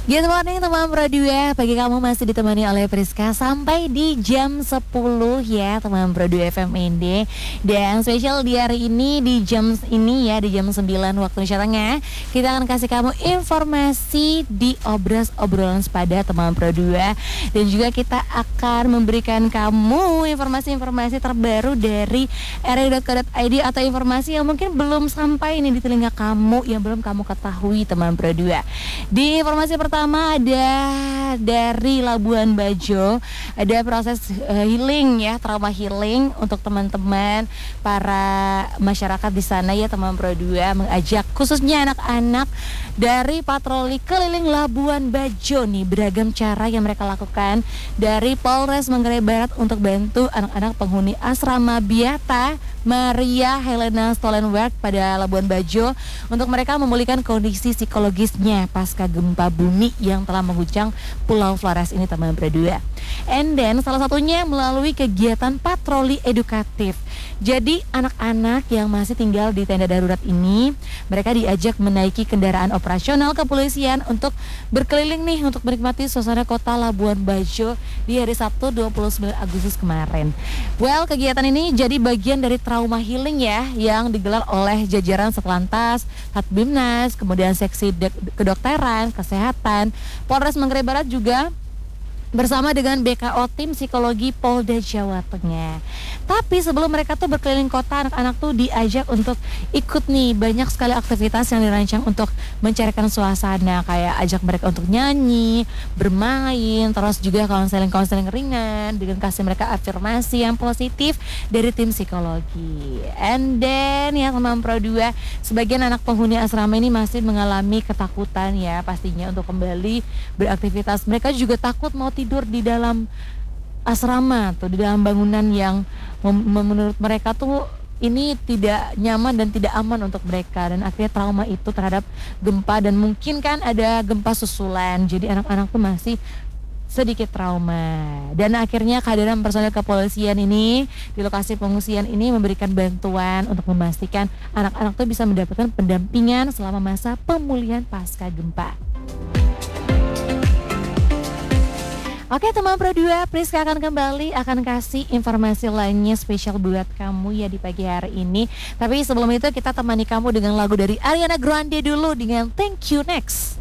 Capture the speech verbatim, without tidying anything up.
Good morning teman Pro dua. Pagi kamu masih ditemani oleh Priska sampai di jam sepuluh ya teman Pro dua F M Inde. Dan spesial di hari ini di jam ini ya, di jam sembilan waktu Indonesia Tengah, kita akan kasih kamu informasi di Obras Obrolan Sepada teman Pro dua. Dan juga kita akan memberikan kamu informasi-informasi terbaru dari r i dot co dot i d atau informasi yang mungkin belum sampai ini di telinga kamu, yang belum kamu ketahui teman Pro dua. Di informasi pertama Pertama ada dari Labuan Bajo, ada proses uh, healing ya, trauma healing untuk teman-teman para masyarakat di sana ya teman Pro dua, mengajak khususnya anak-anak dari patroli keliling Labuan Bajo nih, beragam cara yang mereka lakukan dari Polres Manggarai Barat untuk bantu anak-anak penghuni asrama Biata Maria Helena Stolenwerk pada Labuan Bajo untuk mereka memulihkan kondisi psikologisnya pasca gempa bumi yang telah mengguncang Pulau Flores ini teman Pro dua. And then salah satunya melalui kegiatan patroli edukatif. Jadi anak-anak yang masih tinggal di tenda darurat ini, mereka diajak menaiki kendaraan operasional kepolisian untuk berkeliling nih untuk menikmati suasana kota Labuan Bajo di hari Sabtu dua puluh sembilan Agustus kemarin. Well, kegiatan ini jadi bagian dari trauma healing ya yang digelar oleh jajaran Satlantas, Satbimnas, kemudian seksi de- kedokteran, kesehatan, Polres Manggarai Barat juga bersama dengan B K O Tim Psikologi Polda Jawa Tengah. Tapi sebelum mereka tuh berkeliling kota, anak-anak tuh diajak untuk ikut nih banyak sekali aktivitas yang dirancang untuk mencairkan suasana, kayak ajak mereka untuk nyanyi, bermain, terus juga konseling-konseling ringan dengan kasih mereka afirmasi yang positif dari tim psikologi. And then ya teman Pro dua, sebagian anak penghuni asrama ini masih mengalami ketakutan ya pastinya untuk kembali beraktivitas. Mereka juga takut mau tidur di dalam asrama tuh, di dalam bangunan yang mem- menurut mereka tuh ini tidak nyaman dan tidak aman untuk mereka, dan akhirnya trauma itu terhadap gempa, dan mungkin kan ada gempa susulan, jadi anak-anak tuh masih sedikit trauma. Dan akhirnya kehadiran personel kepolisian ini di lokasi pengungsian ini memberikan bantuan untuk memastikan anak-anak tuh bisa mendapatkan pendampingan selama masa pemulihan pasca gempa. Oke teman Pro dua, Priska akan kembali akan kasih informasi lainnya spesial buat kamu ya di pagi hari ini. Tapi sebelum itu kita temani kamu dengan lagu dari Ariana Grande dulu dengan Thank You Next.